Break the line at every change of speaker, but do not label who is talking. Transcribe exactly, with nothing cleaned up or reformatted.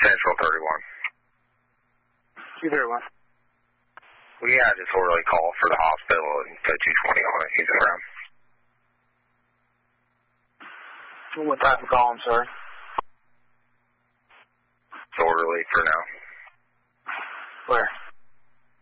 Central thirty-one.
two thirty-one.
We had a disorderly call for the hospital and put two twenty on it. He's around.
What type of call, I'm sorry?
Disorderly for now.
Where?